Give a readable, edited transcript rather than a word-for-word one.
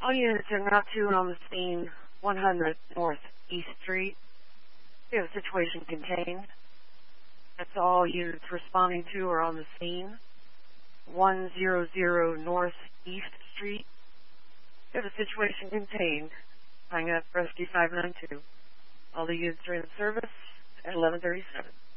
All units are not tuned on the scene, 100 North East Street. We have a situation contained. That's all units responding to are on the scene. 100 North East Street. We have a situation contained. Hang up Rescue 592. All the units are in service at 11:37.